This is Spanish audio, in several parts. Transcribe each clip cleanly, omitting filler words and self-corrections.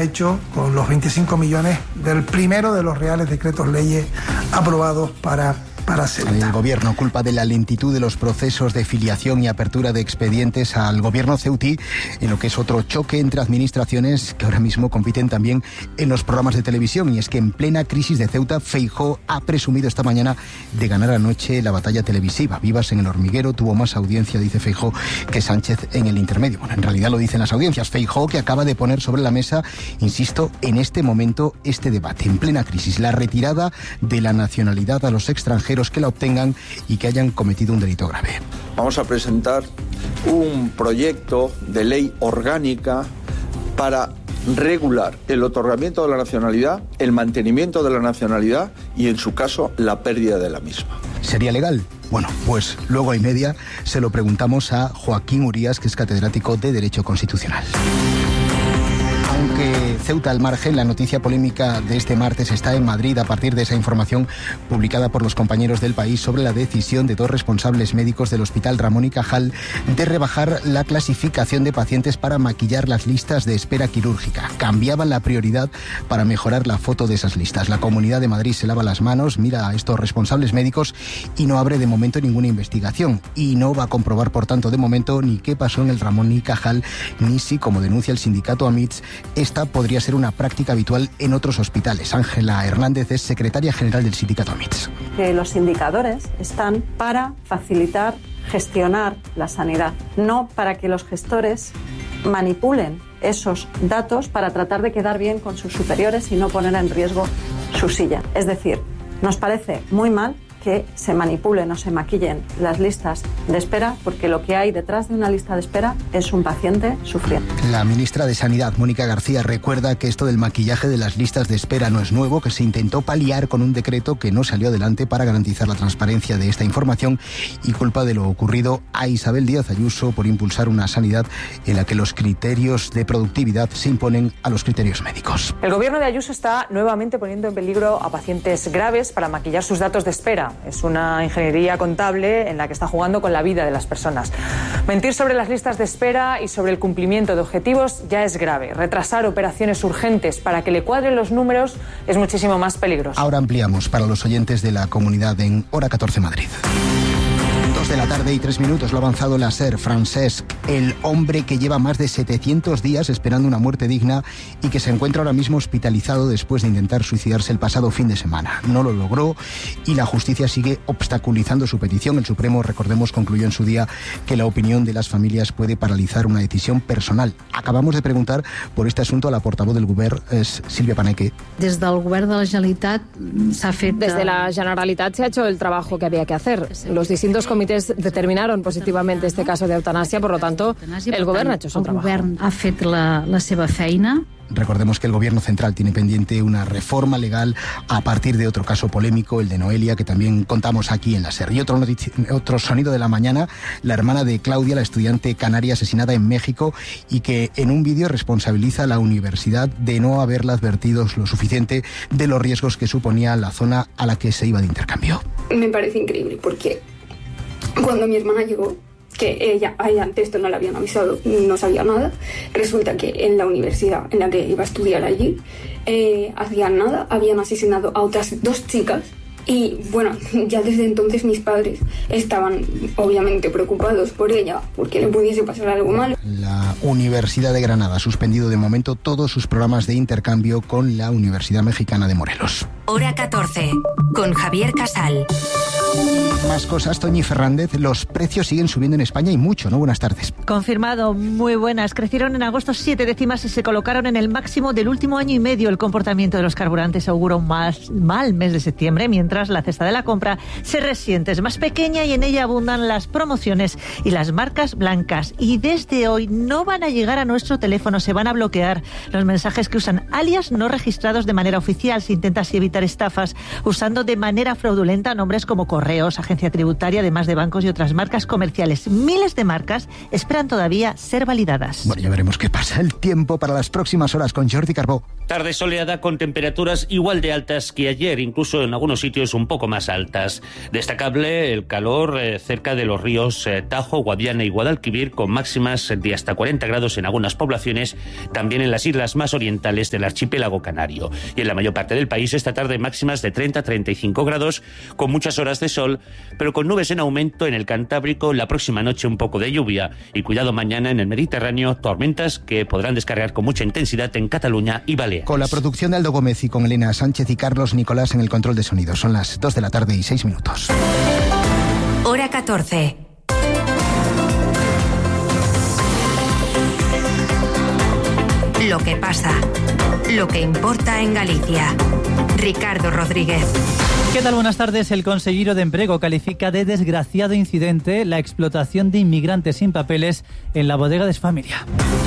hecho con los 25 millones del primero de los reales decretos leyes aprobados para Ceuta. El gobierno culpa de la lentitud de los procesos de filiación y apertura de expedientes al gobierno ceutí, en lo que es otro choque entre administraciones que ahora mismo compiten también en los programas de televisión. Y es que en plena crisis de Ceuta, Feijóo ha presumido esta mañana de ganar anoche la batalla televisiva. Vivas en el hormiguero tuvo más audiencia, dice Feijóo, que Sánchez en el intermedio. Bueno, en realidad lo dicen las audiencias. Feijóo, que acaba de poner sobre la mesa, insisto, en este momento este debate, en plena crisis, la retirada de la nacionalidad a los extranjeros que la obtengan y que hayan cometido un delito grave. Vamos a presentar un proyecto de ley orgánica para regular el otorgamiento de la nacionalidad, el mantenimiento de la nacionalidad y, en su caso, la pérdida de la misma. ¿Sería legal? Bueno, pues luego y media se lo preguntamos a Joaquín Urías, que es catedrático de Derecho Constitucional. Aunque Ceuta al margen, la noticia polémica de este martes está en Madrid a partir de esa información publicada por los compañeros del País sobre la decisión de 2 responsables médicos del Hospital Ramón y Cajal de rebajar la clasificación de pacientes para maquillar las listas de espera quirúrgica. Cambiaban la prioridad para mejorar la foto de esas listas. La Comunidad de Madrid se lava las manos, mira a estos responsables médicos y no abre de momento ninguna investigación. Y no va a comprobar, por tanto, de momento ni qué pasó en el Ramón y Cajal, ni si, como denuncia el sindicato AMITS, esta podría ser una práctica habitual en otros hospitales. Ángela Hernández es secretaria general del sindicato AMITS. Que los indicadores están para facilitar, gestionar la sanidad, no para que los gestores manipulen esos datos para tratar de quedar bien con sus superiores y no poner en riesgo su silla. Es decir, nos parece muy mal que se manipulen o se maquillen las listas de espera, porque lo que hay detrás de una lista de espera es un paciente sufriendo. La ministra de Sanidad, Mónica García, recuerda que esto del maquillaje de las listas de espera no es nuevo, que se intentó paliar con un decreto que no salió adelante para garantizar la transparencia de esta información, y culpa de lo ocurrido a Isabel Díaz Ayuso por impulsar una sanidad en la que los criterios de productividad se imponen a los criterios médicos. El gobierno de Ayuso está nuevamente poniendo en peligro a pacientes graves para maquillar sus datos de espera. Es una ingeniería contable en la que está jugando con la vida de las personas. Mentir sobre las listas de espera y sobre el cumplimiento de objetivos ya es grave. Retrasar operaciones urgentes para que le cuadren los números es muchísimo más peligroso. Ahora ampliamos para los oyentes de la comunidad en Hora 14 Madrid. 2 de la tarde y 3 minutos, lo ha avanzado la SER. Francesc, el hombre que lleva más de 700 días esperando una muerte digna y que se encuentra ahora mismo hospitalizado después de intentar suicidarse el pasado fin de semana. No lo logró y la justicia sigue obstaculizando su petición. El Supremo, recordemos, concluyó en su día que la opinión de las familias puede paralizar una decisión personal. Acabamos de preguntar por este asunto a la portavoz del Govern, es Sílvia Paneque. Desde el Govern de la Generalitat se ha fet... Desde la Generalitat se ha hecho el trabajo que había que hacer. Los distintos comités determinaron positivamente este caso de eutanasia, por lo tanto, el Govern ha hecho su trabajo. El Govern ha fet la seva feina. Recordemos que el Gobierno central tiene pendiente una reforma legal a partir de otro caso polémico, el de Noelia, que también contamos aquí en la SER. Y otro sonido de la mañana, la hermana de Claudia, la estudiante canaria asesinada en México, y que en un vídeo responsabiliza a la universidad de no haberla advertido lo suficiente de los riesgos que suponía la zona a la que se iba de intercambio. Me parece increíble porque cuando mi hermana llegó, que ella antes esto no la habían avisado, no sabía nada. Resulta que en la universidad en la que iba a estudiar allí, hacían nada, habían asesinado a otras 2 chicas. Y bueno, ya desde entonces mis padres estaban obviamente preocupados por ella, porque le pudiese pasar algo malo. La Universidad de Granada ha suspendido de momento todos sus programas de intercambio con la Universidad Mexicana de Morelos. Hora 14, con Javier Casal. Más cosas, Toñi Fernández. Los precios siguen subiendo en España y mucho, ¿no? Buenas tardes. Confirmado, muy buenas. Crecieron en agosto 7 décimas y se colocaron en el máximo del último año y medio. El comportamiento de los carburantes augura un mal mes de septiembre, mientras la cesta de la compra se resiente. Es más pequeña y en ella abundan las promociones y las marcas blancas. Y desde hoy no van a llegar a nuestro teléfono, se van a bloquear los mensajes que usan alias no registrados de manera oficial. Se intenta así evitar estafas usando de manera fraudulenta nombres como Correos, Agencia Tributaria, además de bancos y otras marcas comerciales. Miles de marcas esperan todavía ser validadas. Bueno, ya veremos qué pasa. El tiempo para las próximas horas con Jordi Carbó. Tarde soleada con temperaturas igual de altas que ayer, incluso en algunos sitios precios un poco más altas. Destacable el calor cerca de los ríos Tajo, Guadiana y Guadalquivir, con máximas de hasta 40 grados en algunas poblaciones, también en las islas más orientales del archipiélago canario. Y en la mayor parte del país esta tarde máximas de 30-35 grados, con muchas horas de sol, pero con nubes en aumento en el Cantábrico. La próxima noche un poco de lluvia y cuidado mañana en el Mediterráneo, tormentas que podrán descargar con mucha intensidad en Cataluña y Baleares. Con la producción de Aldo Gómez y con Elena Sánchez y Carlos Nicolás en el control de sonido. Son las 2 de la tarde y 6 minutos. Hora 14. Lo que pasa, lo que importa en Galicia. Ricardo Rodríguez. ¿Qué tal? Buenas tardes. El consejero de Emprego califica de desgraciado incidente la explotación de inmigrantes sin papeles en la bodega de su familia.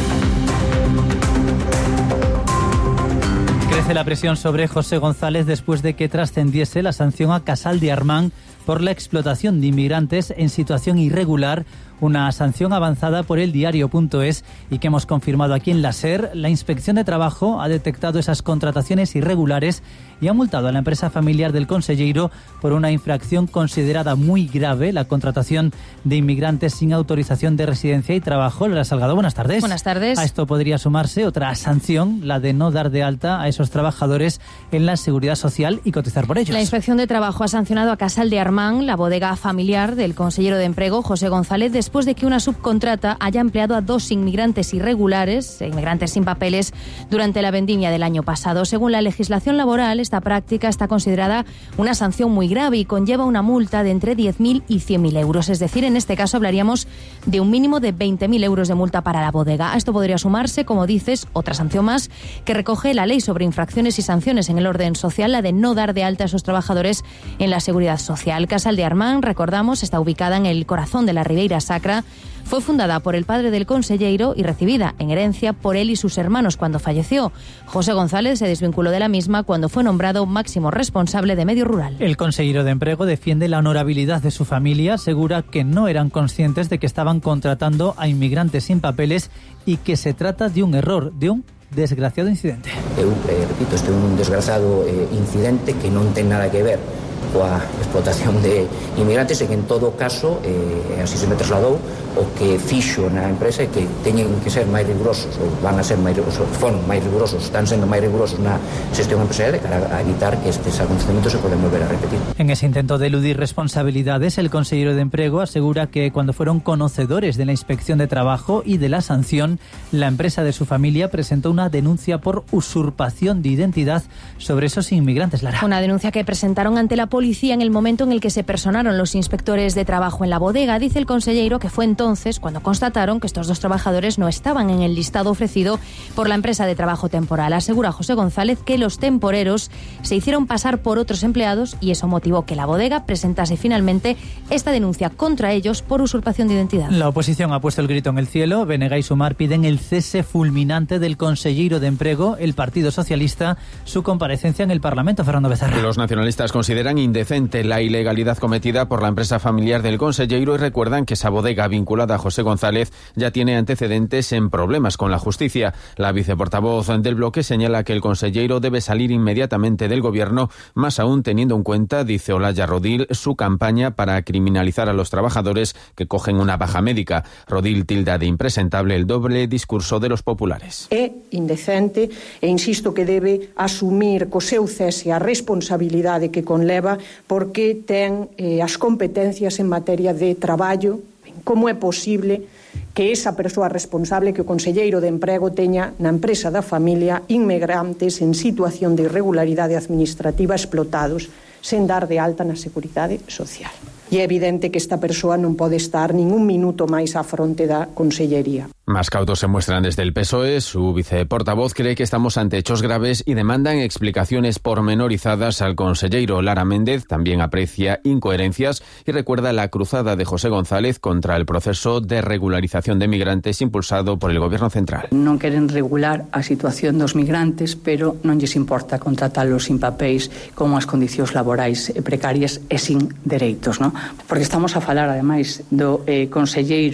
Crece la presión sobre José González después de que trascendiese la sanción a Casal de Armán por la explotación de inmigrantes en situación irregular, una sanción avanzada por el diario.es y que hemos confirmado aquí en la SER. La Inspección de Trabajo ha detectado esas contrataciones irregulares y ha multado a la empresa familiar del conselleiro por una infracción considerada muy grave, la contratación de inmigrantes sin autorización de residencia y trabajo. Lola Salgado, buenas tardes. Buenas tardes. A esto podría sumarse otra sanción, la de no dar de alta a esos trabajadores en la Seguridad Social y cotizar por ellos. La Inspección de Trabajo ha sancionado a Casal de Armán, la bodega familiar del consejero de Emprego, José González, después de que una subcontrata haya empleado a 2 inmigrantes irregulares, inmigrantes sin papeles, durante la vendimia del año pasado. Según la legislación laboral, esta práctica está considerada una sanción muy grave y conlleva una multa de entre 10.000 y 100.000 euros. Es decir, en este caso hablaríamos de un mínimo de 20.000 euros de multa para la bodega. A esto podría sumarse, como dices, otra sanción más que recoge la ley sobre infracciones y sanciones en el orden social, la de no dar de alta a esos trabajadores en la Seguridad Social. Casal de Armán, recordamos, está ubicada en el corazón de la Ribeira Sacra. Fue fundada por el padre del conselleiro y recibida en herencia por él y sus hermanos cuando falleció. José González se desvinculó de la misma cuando fue nombrado máximo responsable de medio rural. El consejero de Emprego defiende la honorabilidad de su familia, asegura que no eran conscientes de que estaban contratando a inmigrantes sin papeles y que se trata de un error, de un desgraciado incidente. Repito, este é un desgraciado incidente que non ten nada que ver coa explotación de inmigrantes e que en todo caso, así se me trasladou, o que fixo na empresa é que teñen que ser máis rigurosos, ou van a ser máis rigurosos, foron máis rigurosos, están sendo máis rigurosos na xestión empresarial de cara a evitar que estes acontecimientos se poden volver a repetir. En ese intento de eludir responsabilidades, el consejero de Emprego asegura que cuando fueron conocedores de la Inspección de Trabajo y de la sanción, la empresa de su familia presentó una denuncia por usurpación de identidad sobre esos inmigrantes, Lara. Una denuncia que presentaron ante la policía en el momento en el que se personaron los inspectores de trabajo en la bodega. Dice el consejero que fue entonces cuando constataron que estos 2 trabajadores no estaban en el listado ofrecido por la empresa de trabajo temporal. Asegura José González que los temporeros se hicieron pasar por otros empleados y eso motivó que la bodega presentase finalmente esta denuncia contra ellos por usurpación de identidad. La oposición ha puesto el grito en el cielo. Benega y Sumar piden el cese fulminante del consejero de Emprego. El Partido Socialista, su comparecencia en el Parlamento. Fernando Becerra. Los nacionalistas consideran indecente la ilegalidad cometida por la empresa familiar del consejero y recuerdan que esa bodega vinculada a José González ya tiene antecedentes en problemas con la justicia. La viceportavoz del bloque señala que el consejero debe salir inmediatamente del gobierno, más aún teniendo en cuenta, dice Olaya Rodil, su campaña para criminalizar a los trabajadores que cogen una baja médica. Rodil tilda de impresentable el doble discurso de los populares. É indecente e insisto que debe asumir co seu cese a responsabilidade que conleva porque ten as competencias en materia de traballo. Como é posible que esa persoa responsable, que o conselleiro de Emprego, teña na empresa da familia inmigrantes en situación de irregularidade administrativa explotados sen dar de alta na Seguridade Social? E é evidente que esta persoa non pode estar nin un minuto máis á fronte da consellería. Más cautos se muestran desde el PSOE. Su viceportavoz cree que estamos ante hechos graves y demandan explicaciones pormenorizadas al consejero. Lara Méndez también aprecia incoherencias y recuerda la cruzada de José González contra el proceso de regularización de migrantes impulsado por el Gobierno central. Non queren regular a situación dos migrantes, pero non lles importa contratalos sin papéis, como as condicións laborais precarias e sin dereitos, non? Porque estamos a falar, ademais, do conselleiro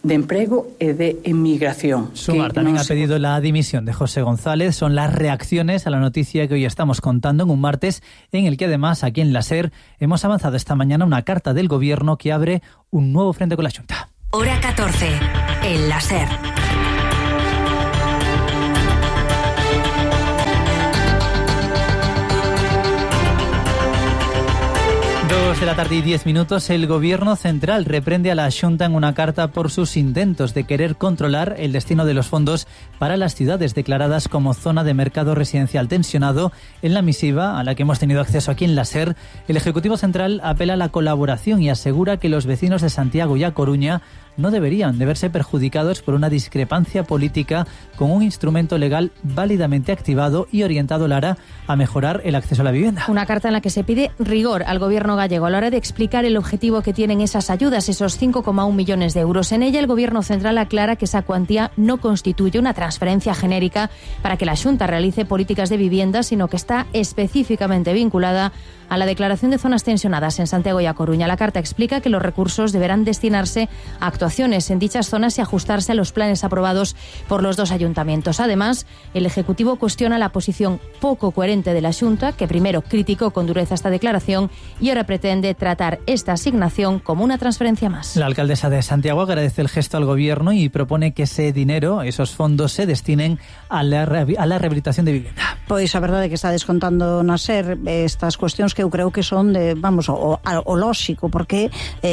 de emprego e de emigración. Sumar también ha pedido la dimisión de José González. Son las reacciones a la noticia que hoy estamos contando en un martes en el que además aquí en la SER hemos avanzado esta mañana una carta del Gobierno que abre un nuevo frente con la Xunta. Hora 14, en la SER. 2 de la tarde y 10 minutos, el Gobierno central reprende a la Xunta en una carta por sus intentos de querer controlar el destino de los fondos para las ciudades declaradas como zona de mercado residencial tensionado. En la misiva, a la que hemos tenido acceso aquí en la SER, el Ejecutivo Central apela a la colaboración y asegura que los vecinos de Santiago y A Coruña no deberían de verse perjudicados por una discrepancia política con un instrumento legal válidamente activado y orientado, Lara, a mejorar el acceso a la vivienda. Una carta en la que se pide rigor al Gobierno gallego a la hora de explicar el objetivo que tienen esas ayudas, esos 5,1 millones de euros. En ella, el Gobierno central aclara que esa cuantía no constituye una transferencia genérica para que la Xunta realice políticas de vivienda, sino que está específicamente vinculada a la declaración de zonas tensionadas en Santiago y A Coruña. La carta explica que los recursos deberán destinarse a actuaciones en dichas zonas y ajustarse a los planes aprobados por los dos ayuntamientos. Además, el Ejecutivo cuestiona la posición poco coherente de la Xunta, que primero criticó con dureza esta declaración y ahora pretende tratar esta asignación como una transferencia más. La alcaldesa de Santiago agradece el gesto al Gobierno y propone que ese dinero, esos fondos, se destinen a la rehabilitación de vivienda. Pois a verdade é que está descontando na SER estas cuestións que eu creo que son de, vamos, o lóxico, porque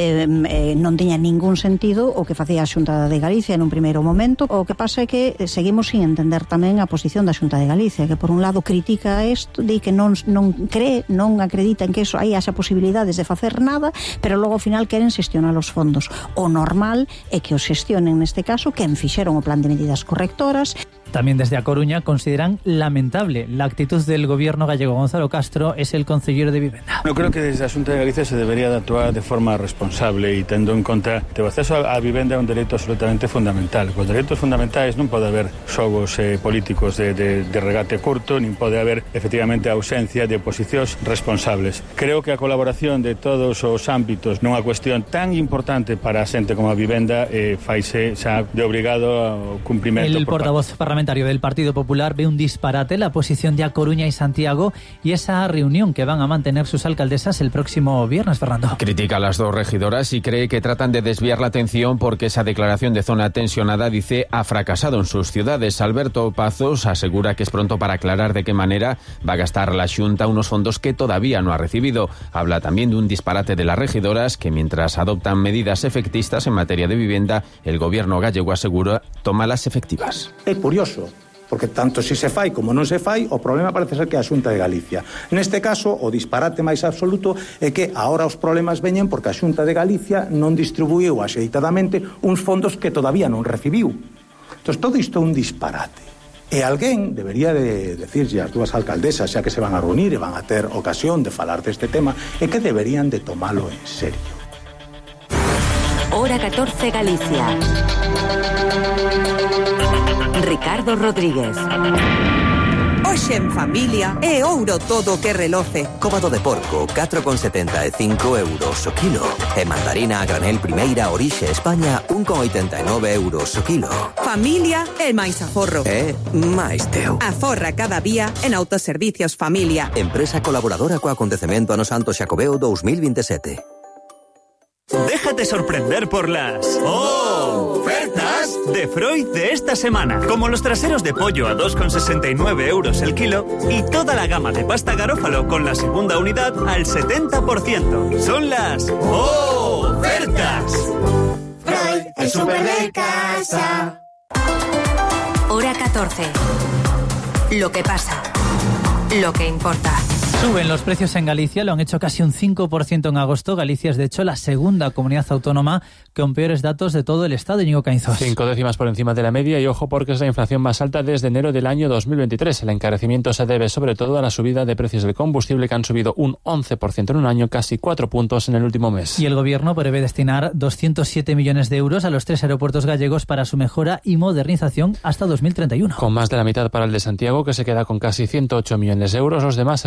non tiña ningún sentido o que facía a Xunta de Galicia en un primeiro momento. O que pasa é que seguimos sin entender tamén a posición da Xunta de Galicia, que por un lado critica isto, di que non cree, non acredita en que eso aí haxa posibilidades de facer nada, pero logo ao final queren xestionar os fondos. O normal é que os xestionen, neste caso, quen fixeron o plan de medidas correctoras. También desde A Coruña consideran lamentable la actitud del Gobierno gallego. Gonzalo Castro es el concejero de Vivienda. Eu creo que desde a Xunta de Galicia se debería de actuar de forma responsable e tendo en conta que o acceso á vivenda é un dereito absolutamente fundamental. Cos dereitos fundamentais non pode haber xogos políticos de regate curto, nin pode haber efectivamente a ausencia de posicións responsables. Creo que a colaboración de todos os ámbitos nunha cuestión tan importante para a xente como a vivenda faise xa de obrigado ao cumprimento. El portavoz parlamentario del Partido Popular ve un disparate la posición de A Coruña y Santiago y esa reunión que van a mantener sus alcaldesas el próximo viernes, Fernando. Critica a las dos regidoras y cree que tratan de desviar la atención porque esa declaración de zona tensionada, dice, ha fracasado en sus ciudades. Alberto Pazos asegura que es pronto para aclarar de qué manera va a gastar la Xunta unos fondos que todavía no ha recibido. Habla también de un disparate de las regidoras que, mientras adoptan medidas efectistas en materia de vivienda, el Gobierno gallego asegura toma las efectivas. É curioso, porque tanto si se fai como non se fai, o problema parece ser que é a Xunta de Galicia. Neste caso, o disparate máis absoluto é que agora os problemas veñen porque a Xunta de Galicia non distribuiu axeitadamente uns fondos que todavía non recibiu. Entón, todo isto é un disparate. E alguén debería de decirlle ás dúas alcaldesas, xa que se van a reunir e van a ter ocasión de falar deste tema, é que deberían de tomalo en serio. Hora 14 Galicia. Ricardo Rodríguez. Hoxe en familia é ouro todo que reloce. Cóbado de porco, 4,75 euros o kilo. E mandarina a granel primeira orixe España, 1,89 euros o kilo. Familia é máis aforro. É máis teu. Aforra cada día en Autoservicios Familia. Empresa colaboradora co acontecemento Ano Santo Xacobeo 2027. Déjate sorprender por las ofertas de Freud de esta semana. Como los traseros de pollo a 2,69 euros el kilo y toda la gama de pasta garófalo con la segunda unidad al 70%. Son las ofertas. Freud, el súper de casa. Hora 14. Lo que pasa. Lo que importa. Suben los precios en Galicia, lo han hecho casi un 5% en agosto. Galicia es, de hecho, la segunda comunidad autónoma con peores datos de todo el Estado. Íñigo Cainzos. 5 décimas por encima de la media y ojo porque es la inflación más alta desde enero del año 2023. El encarecimiento se debe sobre todo a la subida de precios del combustible que han subido un 11% en un año, casi 4 puntos en el último mes. Y el Gobierno prevé destinar 207 millones de euros a los 3 aeropuertos gallegos para su mejora y modernización hasta 2031. Con más de la mitad para el de Santiago, que se queda con casi 108 millones de euros. Los demás se reparten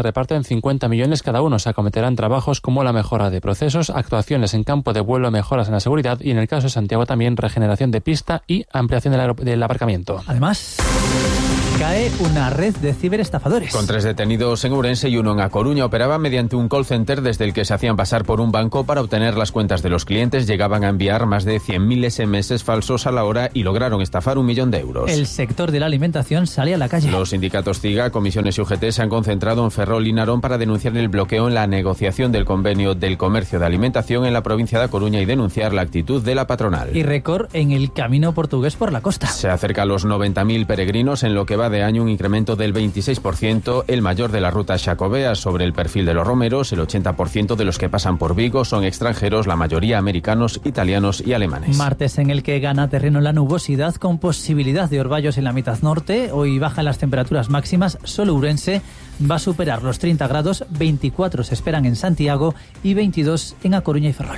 50 millones cada uno. Se acometerán trabajos como la mejora de procesos, actuaciones en campo de vuelo, mejoras en la seguridad y, en el caso de Santiago, también regeneración de pista y ampliación del aparcamiento. Además, cae una red de ciberestafadores. Con 3 detenidos en Ourense y 1 en A Coruña. Operaban mediante un call center desde el que se hacían pasar por un banco para obtener las cuentas de los clientes. Llegaban a enviar más de 100.000 SMS falsos a la hora y lograron estafar 1 millón de euros. El sector de la alimentación sale a la calle. Los sindicatos CIGA, comisiones y UGT se han concentrado en Ferrol y Narón para denunciar el bloqueo en la negociación del convenio del comercio de alimentación en la provincia de A Coruña y denunciar la actitud de la patronal. Y récord en el camino portugués por la costa. Se acerca a los 90.000 peregrinos, en lo que va de año un incremento del 26%, el mayor de la ruta xacobea. Sobre el perfil de los romeros, el 80% de los que pasan por Vigo son extranjeros, la mayoría americanos, italianos y alemanes. Martes en el que gana terreno la nubosidad con posibilidad de orvallos en la mitad norte. Hoy bajan las temperaturas máximas, solo Ourense va a superar los 30 grados, 24 se esperan en Santiago y 22 en A Coruña y Ferrol.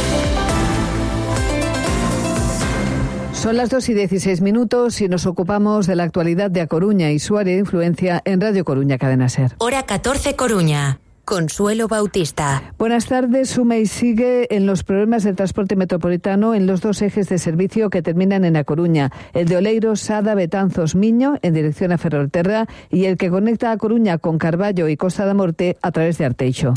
Son las 2:16 y nos ocupamos de la actualidad de A Coruña y su área de influencia en Radio Coruña Cadena SER. Hora 14 Coruña. Consuelo Bautista. Buenas tardes. Suma y sigue en los problemas del transporte metropolitano en los 2 ejes de servicio que terminan en A Coruña. El de Oleiros, Sada, Betanzos, Miño, en dirección a Ferrolterra, y el que conecta A Coruña con Carballo y Costa da Morte a través de Arteixo.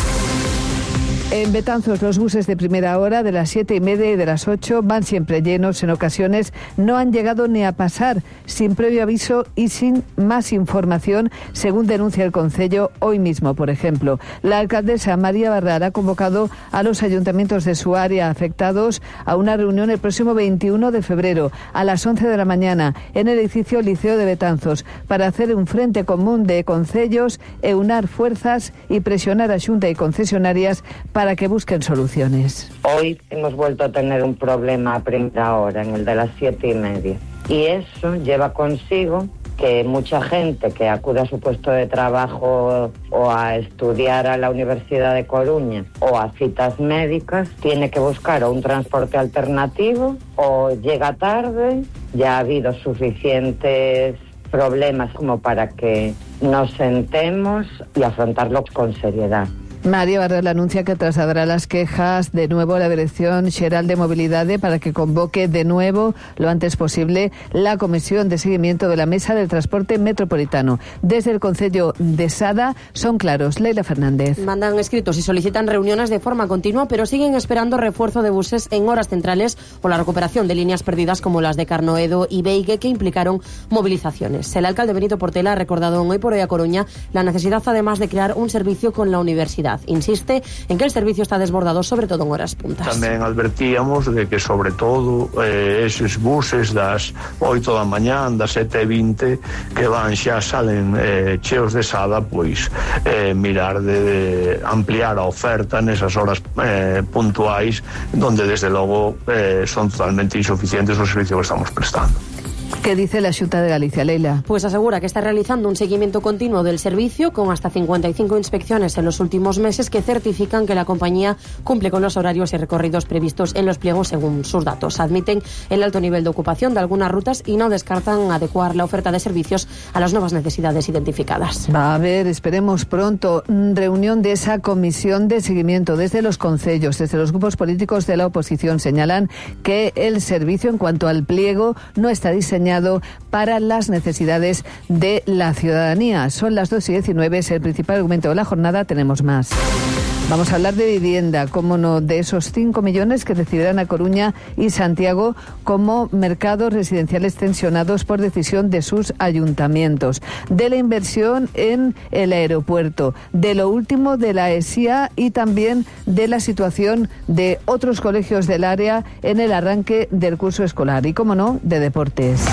En Betanzos, los buses de primera hora de las 7:30 y de las 8 van siempre llenos. En ocasiones no han llegado ni a pasar, sin previo aviso y sin más información, según denuncia el concello hoy mismo, por ejemplo. La alcaldesa María Barral ha convocado a los ayuntamientos de su área afectados a una reunión el próximo 21 de febrero a las 11 de la mañana en el edificio Liceo de Betanzos para hacer un frente común de concellos, eunar fuerzas y presionar a Xunta y concesionarias para que busquen soluciones. Hoy hemos vuelto a tener un problema a primera hora, en el de las 7:30. Y eso lleva consigo que mucha gente que acude a su puesto de trabajo o a estudiar a la Universidad de Coruña o a citas médicas tiene que buscar o un transporte alternativo o llega tarde. Ya ha habido suficientes problemas como para que nos sentemos y afrontarlo con seriedad. María Barral anuncia que trasladará las quejas de nuevo a la Dirección Xeral de Movilidade para que convoque de nuevo lo antes posible la comisión de seguimiento de la Mesa del Transporte Metropolitano. Desde el Concello de Sada son claros. Leila Fernández. Mandan escritos y solicitan reuniones de forma continua, pero siguen esperando refuerzo de buses en horas centrales o la recuperación de líneas perdidas como las de Carnoedo y Beigue, que implicaron movilizaciones. El alcalde Benito Portela ha recordado en Hoy por Hoy a Coruña la necesidad, además, de crear un servicio con la universidad. Insiste en que el servicio está desbordado, sobre todo en horas puntas. Tamén advertíamos de que, sobre todo, esos buses das 8 da mañán, das 7:20, que van xa salen cheos de Sada, pois mirar de ampliar a oferta nesas horas puntuais, donde desde logo son totalmente insuficientes os servicios que estamos prestando. ¿Qué dice la Xunta de Galicia, Leila? Pues asegura que está realizando un seguimiento continuo del servicio con hasta 55 inspecciones en los últimos meses que certifican que la compañía cumple con los horarios y recorridos previstos en los pliegos según sus datos. Admiten el alto nivel de ocupación de algunas rutas y no descartan adecuar la oferta de servicios a las nuevas necesidades identificadas. Va a haber, esperemos pronto, reunión de esa comisión de seguimiento desde los concellos, desde los grupos políticos de la oposición. Señalan que el servicio en cuanto al pliego no está diseñado para las necesidades de la ciudadanía. Son las 2:19, es el principal argumento de la jornada. Tenemos más. Vamos a hablar de vivienda, cómo no, de esos 5 millones que recibirán A Coruña y Santiago como mercados residenciales tensionados por decisión de sus ayuntamientos, de la inversión en el aeropuerto, de lo último de la ESIA y también de la situación de otros colegios del área en el arranque del curso escolar y, cómo no, de deportes.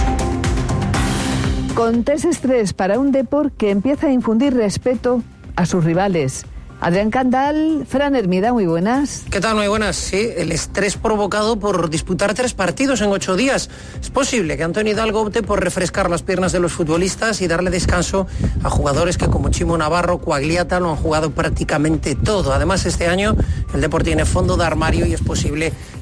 Con test estrés para un Depor que empieza a infundir respeto a sus rivales. Adrián Candal, Fran Hermida, muy buenas. ¿Qué tal? Muy buenas. Sí, el estrés provocado por disputar 3 partidos en 8 días. Es posible que Antonio Hidalgo opte por refrescar las piernas de los futbolistas y darle descanso a jugadores que, como Chimo Navarro, Coagliata, lo han jugado prácticamente todo. Además, este año el Depor tiene fondo de armario y es posible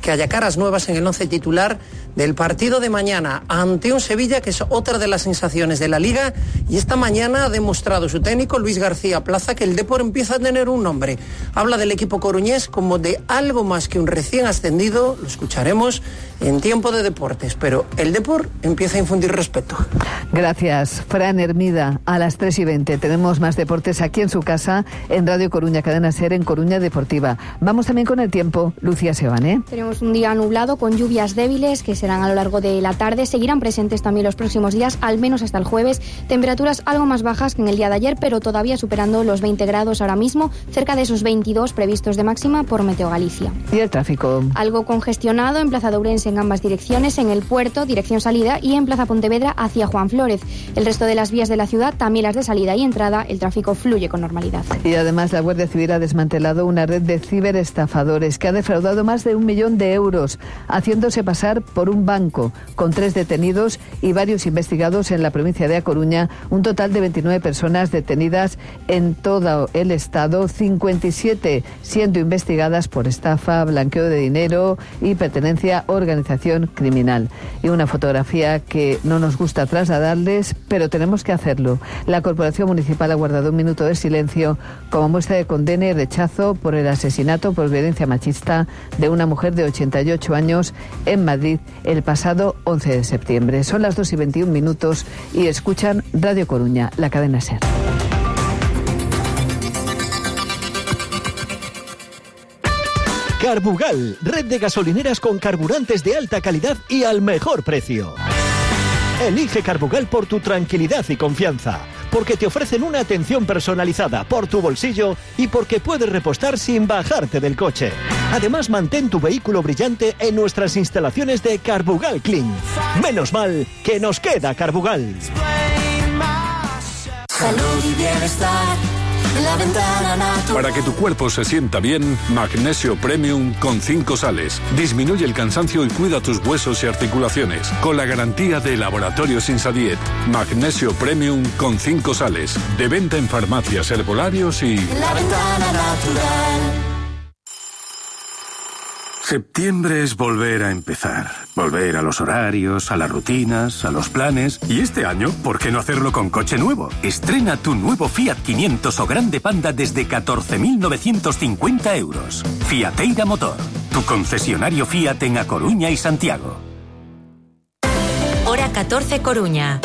que haya caras nuevas en el 11 titular del partido de mañana ante un Sevilla que es otra de las sensaciones de la Liga, y esta mañana ha demostrado su técnico Luis García Plaza que el Depor empieza a tener un nombre. Habla del equipo coruñés como de algo más que un recién ascendido, lo escucharemos en Tiempo de Deportes, pero el Depor empieza a infundir respeto. Gracias, Fran Hermida. A las 3:20 tenemos más deportes aquí en su casa, en Radio Coruña, Cadena SER, en Coruña Deportiva. Vamos también con el tiempo. Lucía Sebane. Tenemos un día nublado con lluvias débiles que serán a lo largo de la tarde. Seguirán presentes también los próximos días, al menos hasta el jueves. Temperaturas algo más bajas que en el día de ayer, pero todavía superando los 20 grados ahora mismo, cerca de esos 22 previstos de máxima por Meteo Galicia. ¿Y el tráfico? Algo congestionado en Plaza de Ourense en ambas direcciones, en el puerto, dirección salida, y en Plaza Pontevedra hacia Juan Flórez. El resto de las vías de la ciudad, también las de salida y entrada, el tráfico fluye con normalidad. Y además la Guardia Civil ha desmantelado una red de ciberestafadores que ha defraudado más de 1 millón de euros, haciéndose pasar por un banco, con 3 detenidos y varios investigados en la provincia de A Coruña, un total de 29 personas detenidas en todo el estado, 57 siendo investigadas por estafa, blanqueo de dinero y pertenencia a organización criminal. Y una fotografía que no nos gusta trasladarles, pero tenemos que hacerlo. La Corporación Municipal ha guardado un minuto de silencio como muestra de condena y rechazo por el asesinato por violencia machista de una mujer de 88 años en Madrid el pasado 11 de septiembre. Son las 2:21 y escuchan Radio Coruña, la cadena SER. Carbugal, red de gasolineras con carburantes de alta calidad y al mejor precio. Elige Carbugal por tu tranquilidad y confianza, porque te ofrecen una atención personalizada por tu bolsillo y porque puedes repostar sin bajarte del coche. Además, mantén tu vehículo brillante en nuestras instalaciones de Carbugal Clean. Menos mal que nos queda Carbugal. Salud y bienestar. La ventana natural. Para que tu cuerpo se sienta bien, Magnesio Premium con 5 sales. Disminuye el cansancio y cuida tus huesos y articulaciones. Con la garantía de Laboratorios Insadiet. Magnesio Premium con 5 sales. De venta en farmacias, herbolarios y... La ventana natural. Septiembre es volver a empezar. Volver a los horarios, a las rutinas, a los planes. Y este año, ¿por qué no hacerlo con coche nuevo? Estrena tu nuevo Fiat 500 o Grande Panda desde 14.950 euros. Fiateira Motor, tu concesionario Fiat en A Coruña y Santiago. Hora 14 Coruña.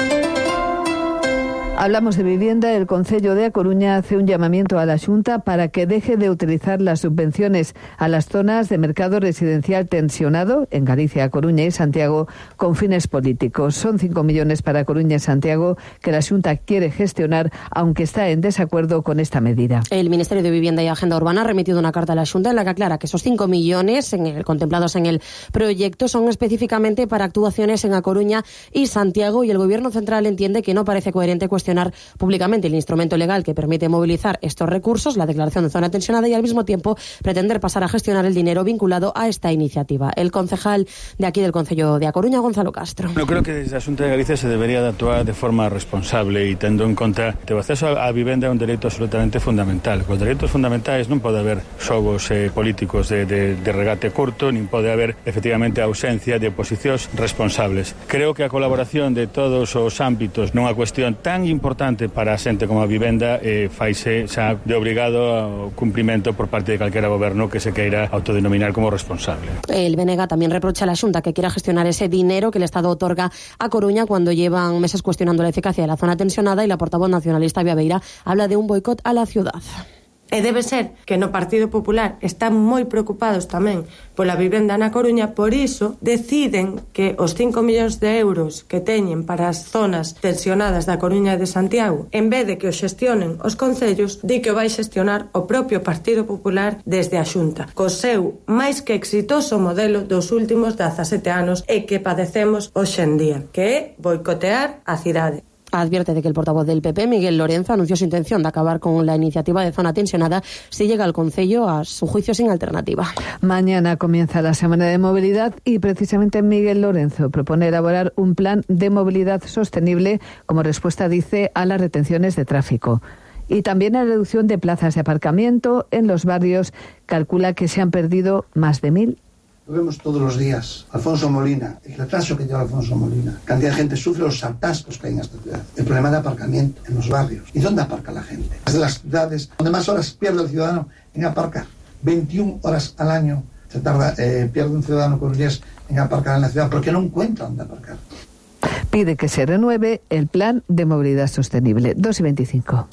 Hablamos de vivienda. El Concello de A Coruña hace un llamamiento a la Xunta para que deje de utilizar las subvenciones a las zonas de mercado residencial tensionado en Galicia, A Coruña y Santiago con fines políticos. Son 5 millones para Coruña y Santiago que la Xunta quiere gestionar, aunque está en desacuerdo con esta medida. El Ministerio de Vivienda y Agenda Urbana ha remitido una carta a la Xunta en la que aclara que esos 5 millones contemplados en el proyecto son específicamente para actuaciones en A Coruña y Santiago, y el Gobierno central entiende que no parece coherente cuestionar públicamente el instrumento legal que permite movilizar estos recursos, la declaración de zona tensionada, y al mismo tiempo pretender pasar a gestionar el dinero vinculado a esta iniciativa. El concejal de aquí del Concello de A Coruña, Gonzalo Castro. No, creo que desde a Xunta de Galicia se debería de actuar de forma responsable e tendo en conta que o acceso á vivenda é un dereito absolutamente fundamental. Con dereitos fundamentais non pode haber xogos políticos de regate curto, nin pode haber efectivamente a ausencia de posicións responsables. Creo que a colaboración de todos os ámbitos nunha cuestión tan importante para a xente como a vivenda faise xa de obrigado ao cumprimento por parte de calquera goberno que se queira autodenominar como responsable. El BNG también reprocha a la Xunta que quiera gestionar ese dinero que el Estado otorga a Coruña cuando llevan meses cuestionando la eficacia de la zona tensionada, y la portavoz nacionalista Viabeira habla de un boicot a la ciudad. E debe ser que no Partido Popular están moi preocupados tamén pola vivenda na Coruña, por iso deciden que os 5 millóns de euros que teñen para as zonas tensionadas da Coruña e de Santiago, en vez de que os xestionen os concellos, di que o vai xestionar o propio Partido Popular desde a Xunta, co seu máis que exitoso modelo dos últimos 17 anos e que padecemos hoxe en día, que é boicotear a cidade. Advierte de que el portavoz del PP, Miguel Lorenzo, anunció su intención de acabar con la iniciativa de zona tensionada si llega al Concello, a su juicio, sin alternativa. Mañana comienza la Semana de Movilidad y precisamente Miguel Lorenzo propone elaborar un plan de movilidad sostenible como respuesta, dice, a las retenciones de tráfico. Y también a la reducción de plazas de aparcamiento en los barrios. Calcula que se han perdido más de 1.000 Lo vemos todos los días. Alfonso Molina, el retraso que lleva Alfonso Molina. Cantidad de gente sufre los atascos que hay en esta ciudad. El problema de aparcamiento en los barrios. ¿Y dónde aparca la gente? Es de las ciudades donde más horas pierde el ciudadano en aparcar. 21 horas al año pierde un ciudadano coruñés en aparcar en la ciudad porque no encuentra dónde aparcar. Pide que se renueve el plan de movilidad sostenible. 2:25.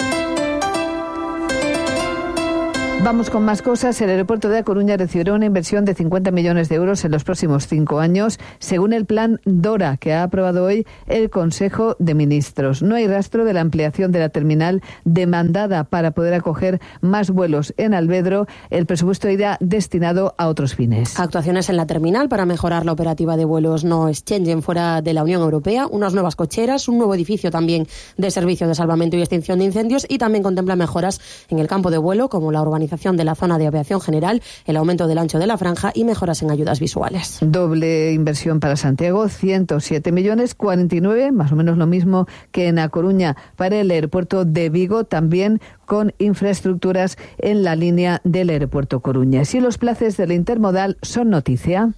Vamos con más cosas. El aeropuerto de A Coruña recibirá una inversión de 50 millones de euros en los próximos 5 años, según el plan DORA, que ha aprobado hoy el Consejo de Ministros. No hay rastro de la ampliación de la terminal demandada para poder acoger más vuelos en Alvedro. El presupuesto irá destinado a otros fines. Actuaciones en la terminal para mejorar la operativa de vuelos no exchange fuera de la Unión Europea, unas nuevas cocheras, un nuevo edificio también de servicio de salvamento y extinción de incendios, y también contempla mejoras en el campo de vuelo, como la urbanización de la zona de aviación general, el aumento del ancho de la franja y mejoras en ayudas visuales. Doble inversión para Santiago, 107 millones, 49, más o menos lo mismo que en A Coruña, para el aeropuerto de Vigo, también con infraestructuras en la línea del aeropuerto Coruñas. Y los plazos del intermodal son noticia.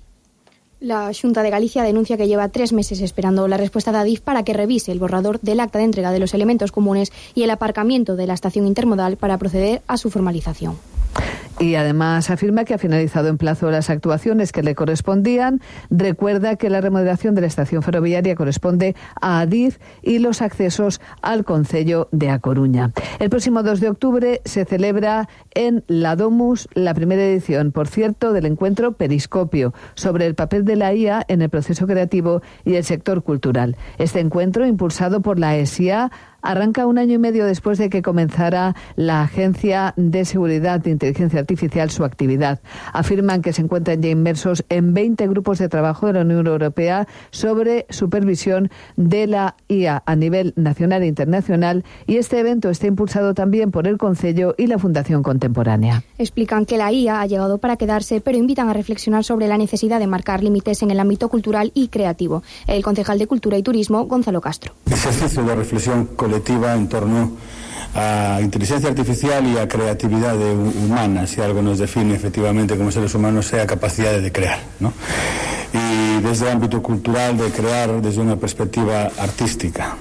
La Xunta de Galicia denuncia que lleva 3 meses esperando la respuesta de Adif para que revise el borrador del acta de entrega de los elementos comunes y el aparcamiento de la estación intermodal para proceder a su formalización. Y además afirma que ha finalizado en plazo las actuaciones que le correspondían. Recuerda que la remodelación de la estación ferroviaria corresponde a Adif y los accesos al concello de A Coruña. El próximo 2 de octubre se celebra en la Domus la primera edición, por cierto, del encuentro Periscopio, sobre el papel de la IA en el proceso creativo y el sector cultural. Este encuentro, impulsado por la ESIA, arranca 1 año y medio después de que comenzara la Agencia de Seguridad de Inteligencia Artificial su actividad. Afirman que se encuentran ya inmersos en 20 grupos de trabajo de la Unión Europea sobre supervisión de la IA a nivel nacional e internacional, y este evento está impulsado también por el Concello y la Fundación Contemporánea. Explican que la IA ha llegado para quedarse, pero invitan a reflexionar sobre la necesidad de marcar límites en el ámbito cultural y creativo. El concejal de Cultura y Turismo, Gonzalo Castro. Ejercicio de reflexión colectiva en torno a inteligencia artificial y a creatividad humana, si algo nos define efectivamente como seres humanos, sea capacidad de crear, ¿no? Y desde el ámbito cultural, de crear desde una perspectiva artística.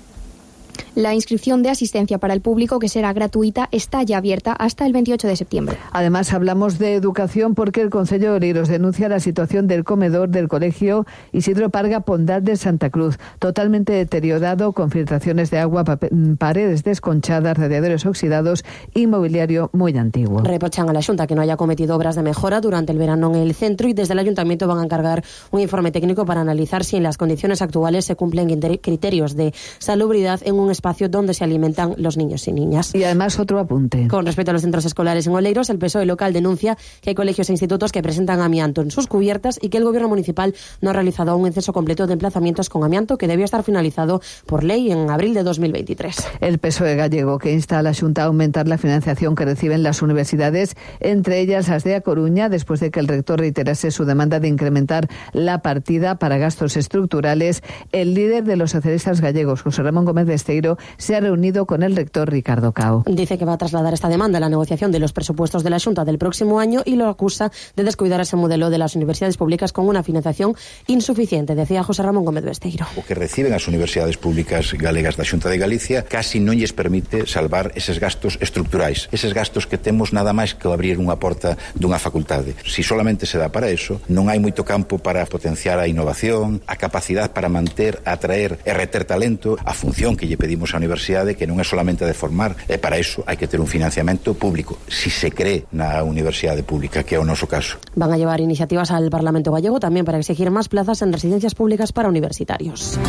La inscripción de asistencia para el público, que será gratuita, está ya abierta hasta el 28 de septiembre. Además, hablamos de educación porque el Concello de Oleiros denuncia la situación del comedor del colegio Isidro Parga Pondal de Santa Cruz, totalmente deteriorado, con filtraciones de agua, paredes desconchadas, radiadores oxidados y mobiliario muy antiguo. Reprochan a la Xunta que no haya cometido obras de mejora durante el verano en el centro, y desde el Ayuntamiento van a encargar un informe técnico para analizar si en las condiciones actuales se cumplen criterios de salubridad en un espacio donde se alimentan los niños y niñas. Y además otro apunte. Con respecto a los centros escolares en Oleiros, el PSOE local denuncia que hay colegios e institutos que presentan amianto en sus cubiertas y que el gobierno municipal no ha realizado aún un censo completo de emplazamientos con amianto, que debió estar finalizado por ley en abril de 2023. El PSOE gallego, que insta a la Xunta a aumentar la financiación que reciben las universidades, entre ellas las de A Coruña, después de que el rector reiterase su demanda de incrementar la partida para gastos estructurales. El líder de los socialistas gallegos, José Ramón Gómez Besteiro, se ha reunido con el rector Ricardo Cao. Dice que va a trasladar esta demanda a la negociación de los presupuestos de la Xunta del próximo año y lo acusa de descuidar ese modelo de las universidades públicas con una financiación insuficiente, decía José Ramón Gómez Besteiro. O que reciben as universidades públicas galegas da Xunta de Galicia casi non lles permite salvar eses gastos estructurais, eses gastos que temos nada máis que abrir unha porta dunha facultade. Si solamente se dá para eso, non hai moito campo para potenciar a innovación, a capacidade para manter, atraer e reter talento, a función que lle pedimos á universidade, que non é solamente de formar, e para eso hai que ter un financiamento público, si se cree na universidade pública, que é o noso caso. Van a llevar iniciativas al Parlamento gallego también para exigir más plazas en residencias públicas para universitarios.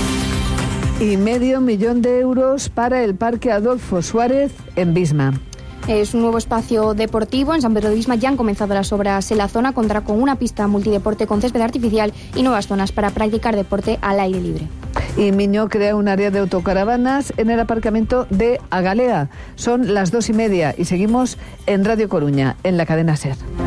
Y €500,000 para el Parque Adolfo Suárez en Visma. Es un nuevo espacio deportivo. En San Pedro de Visma ya han comenzado las obras en la zona. Contará con una pista multideporte con césped artificial y nuevas zonas para practicar deporte al aire libre. Y Miño crea un área de autocaravanas en el aparcamiento de Agalea. Son las 2:30 y seguimos en Radio Coruña, en la cadena SER.